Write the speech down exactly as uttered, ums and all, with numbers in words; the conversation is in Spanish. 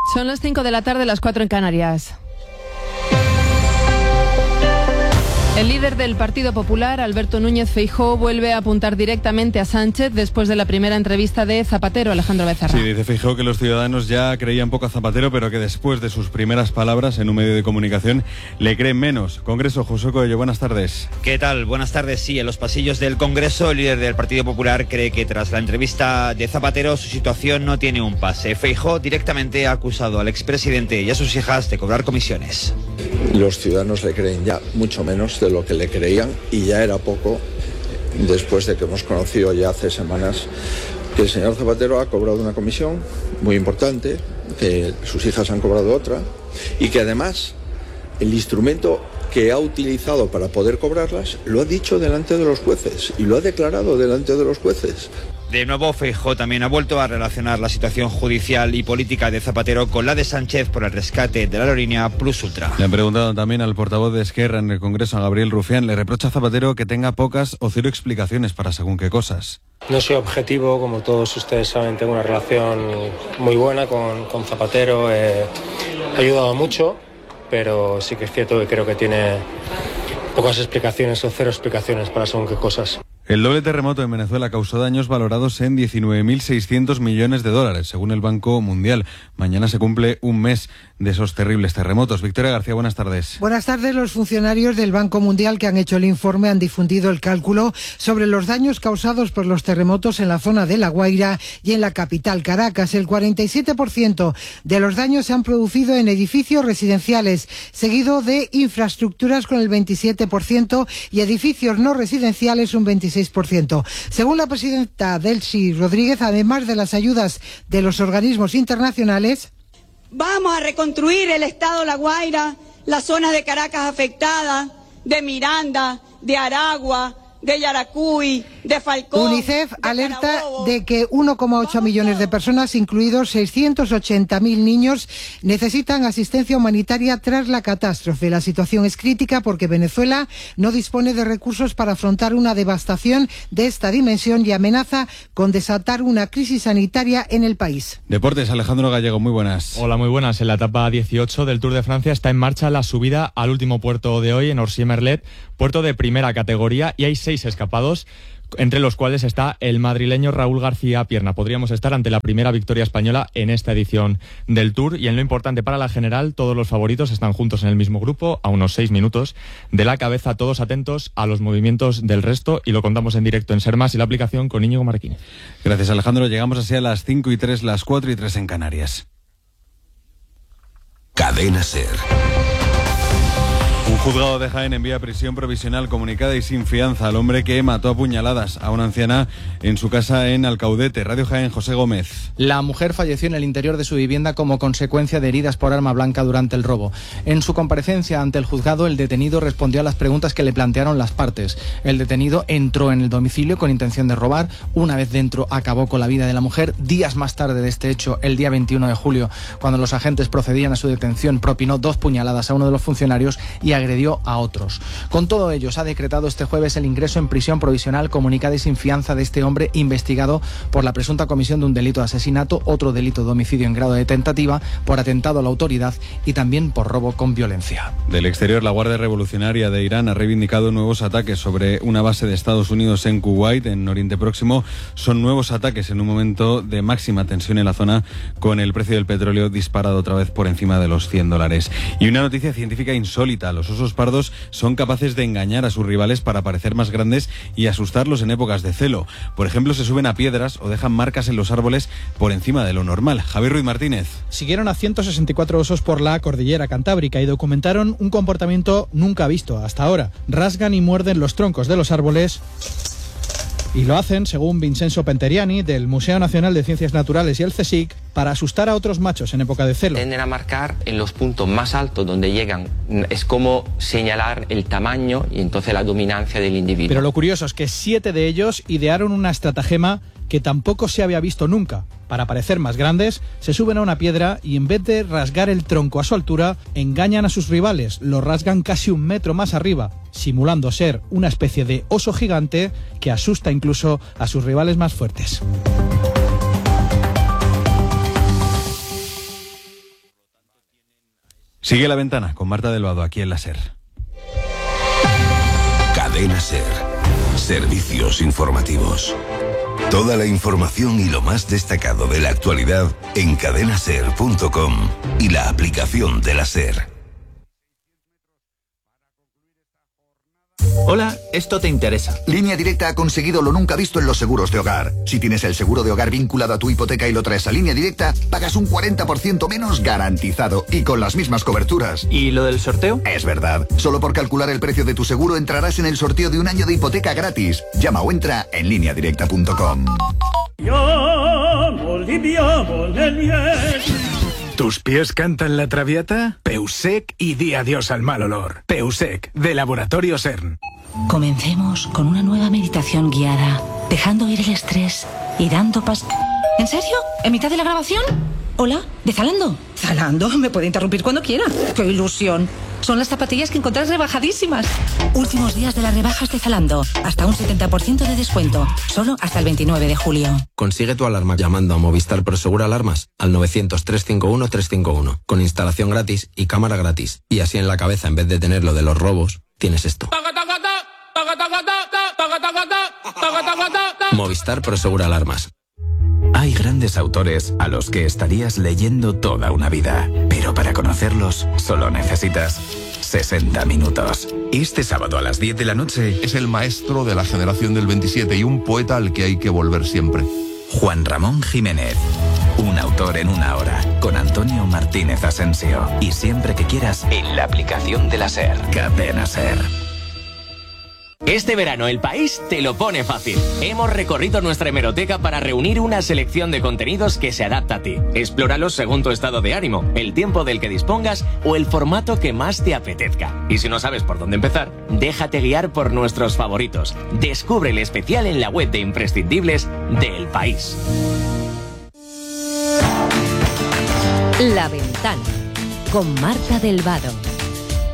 Son las cinco de la tarde, las cuatro en Canarias. El líder del Partido Popular, Alberto Núñez Feijóo, vuelve a apuntar directamente a Sánchez después de la primera entrevista de Zapatero. Alejandro Becerra. Sí, dice Feijóo que los ciudadanos ya creían poco a Zapatero, pero que después de sus primeras palabras en un medio de comunicación le creen menos. Congreso, José Coello, buenas tardes. ¿Qué tal? Buenas tardes. Sí, en los pasillos del Congreso, el líder del Partido Popular cree que tras la entrevista de Zapatero su situación no tiene un pase. Feijóo directamente ha acusado al expresidente y a sus hijas de cobrar comisiones. Los ciudadanos le creen ya mucho menos de lo que le creían, y ya era poco después de que hemos conocido ya hace semanas que el señor Zapatero ha cobrado una comisión muy importante, que sus hijas han cobrado otra, y que además el instrumento que ha utilizado para poder cobrarlas lo ha dicho delante de los jueces y lo ha declarado delante de los jueces. De nuevo, Feijóo también ha vuelto a relacionar la situación judicial y política de Zapatero con la de Sánchez por el rescate de la aerolínea Plus Ultra. Le han preguntado también al portavoz de Esquerra en el Congreso, a Gabriel Rufián. Le reprocha a Zapatero que tenga pocas o cero explicaciones para según qué cosas. No soy objetivo, como todos ustedes saben, tengo una relación muy buena con, con Zapatero, eh, ha ayudado mucho, pero sí que es cierto que creo que tiene pocas explicaciones o cero explicaciones para según qué cosas. El doble terremoto en Venezuela causó daños valorados en diecinueve mil seiscientos millones de dólares, según el Banco Mundial. Mañana se cumple un mes de esos terribles terremotos. Victoria García, buenas tardes. Buenas tardes. Los funcionarios del Banco Mundial que han hecho el informe han difundido el cálculo sobre los daños causados por los terremotos en la zona de La Guaira y en la capital, Caracas. El cuarenta y siete por ciento de los daños se han producido en edificios residenciales, seguido de infraestructuras con el veintisiete por ciento y edificios no residenciales un veintiséis por ciento. Según la presidenta Delcy Rodríguez, además de las ayudas de los organismos internacionales, vamos a reconstruir el estado La Guaira, las zonas de Caracas afectadas, de Miranda, de Aragua, de Yaracuy, de Falcón. UNICEF de alerta Carabobo. de que uno coma ocho millones de personas, incluidos seiscientos ochenta mil niños, necesitan asistencia humanitaria tras la catástrofe. La situación es crítica porque Venezuela no dispone de recursos para afrontar una devastación de esta dimensión y amenaza con desatar una crisis sanitaria en el país. Deportes, Alejandro Gallego, muy buenas. Hola, muy buenas. En la etapa dieciocho del Tour de Francia está en marcha la subida al último puerto de hoy, en Orsier-Merlet, puerto de primera categoría, y hay seis escapados, entre los cuales está el madrileño Raúl García Pierna. Podríamos estar ante la primera victoria española en esta edición del Tour, y en lo importante para la general, todos los favoritos están juntos en el mismo grupo, a unos seis minutos de la cabeza, todos atentos a los movimientos del resto, y lo contamos en directo en Ser Más y la aplicación con Íñigo Marquín. Gracias, Alejandro. Llegamos así a las cinco y tres, las cuatro y tres en Canarias. Cadena Ser. Un juzgado de Jaén envía a prisión provisional comunicada y sin fianza al hombre que mató a puñaladas a una anciana en su casa en Alcaudete. Radio Jaén, José Gómez. La mujer falleció en el interior de su vivienda como consecuencia de heridas por arma blanca durante el robo. En su comparecencia ante el juzgado, el detenido respondió a las preguntas que le plantearon las partes. El detenido entró en el domicilio con intención de robar. Una vez dentro, acabó con la vida de la mujer. Días más tarde de este hecho, el día veintiuno de julio, cuando los agentes procedían a su detención, propinó dos puñaladas a uno de los funcionarios y agredió a otros. Con todo ello, se ha decretado este jueves el ingreso en prisión provisional comunicada y sin fianza de este hombre investigado por la presunta comisión de un delito de asesinato, otro delito de homicidio en grado de tentativa, por atentado a la autoridad y también por robo con violencia. Del exterior, la Guardia Revolucionaria de Irán ha reivindicado nuevos ataques sobre una base de Estados Unidos en Kuwait, en Oriente Próximo. Son nuevos ataques en un momento de máxima tensión en la zona, con el precio del petróleo disparado otra vez por encima de los cien dólares. Y una noticia científica insólita: los osos pardos son capaces de engañar a sus rivales para parecer más grandes y asustarlos en épocas de celo. Por ejemplo, se suben a piedras o dejan marcas en los árboles por encima de lo normal. Javier Ruiz Martínez. Siguieron a ciento sesenta y cuatro osos por la cordillera cantábrica y documentaron un comportamiento nunca visto hasta ahora. Rasgan y muerden los troncos de los árboles. Y lo hacen, según Vincenzo Penteriani, del Museo Nacional de Ciencias Naturales y el CSIC, para asustar a otros machos en época de celo. Tienden a marcar en los puntos más altos donde llegan. Es como señalar el tamaño y entonces la dominancia del individuo. Pero lo curioso es que siete de ellos idearon una estratagema que tampoco se había visto nunca. Para parecer más grandes, se suben a una piedra y en vez de rasgar el tronco a su altura, engañan a sus rivales, lo rasgan casi un metro más arriba, simulando ser una especie de oso gigante que asusta incluso a sus rivales más fuertes. Sigue La Ventana con Marta del Vado aquí en la SER. Cadena SER. Servicios informativos. Toda la información y lo más destacado de la actualidad en cadena ser punto com y la aplicación de la SER. Hola, esto te interesa. Línea Directa ha conseguido lo nunca visto en los seguros de hogar. Si tienes el seguro de hogar vinculado a tu hipoteca y lo traes a Línea Directa, pagas un cuarenta por ciento menos garantizado y con las mismas coberturas. ¿Y lo del sorteo? Es verdad. Solo por calcular el precio de tu seguro entrarás en el sorteo de un año de hipoteca gratis. Llama o entra en línea directa punto com. ¿Tus pies cantan la traviata? Peusec y di adiós al mal olor. Peusec, de Laboratorio CERN. Comencemos con una nueva meditación guiada, dejando ir el estrés y dando pas... ¿En serio? ¿En mitad de la grabación? ¿Hola? ¿De Zalando? ¿Zalando? Me puede interrumpir cuando quiera. ¡Qué ilusión! Son las zapatillas que encontrás rebajadísimas. Últimos días de las rebajas de Zalando. Hasta un setenta por ciento de descuento. Solo hasta el veintinueve de julio. Consigue tu alarma llamando a Movistar Prosegura Alarmas al novecientos, trescientos cincuenta y uno, trescientos cincuenta y uno. Con instalación gratis y cámara gratis. Y así en la cabeza, en vez de tener lo de los robos, tienes esto. Movistar Prosegura Alarmas. Hay grandes autores a los que estarías leyendo toda una vida, pero para conocerlos solo necesitas sesenta minutos. Este sábado a las diez de la noche es el maestro de la generación del veintisiete y un poeta al que hay que volver siempre. Juan Ramón Jiménez, un autor en una hora, con Antonio Martínez Asensio. Y siempre que quieras, en la aplicación de la SER. Cadena SER. Este verano El País te lo pone fácil. Hemos recorrido nuestra hemeroteca para reunir una selección de contenidos que se adapta a ti. Explóralos según tu estado de ánimo, el tiempo del que dispongas o el formato que más te apetezca. Y si no sabes por dónde empezar, déjate guiar por nuestros favoritos. Descubre el especial en la web de imprescindibles de El País. La Ventana con Marta del Vado.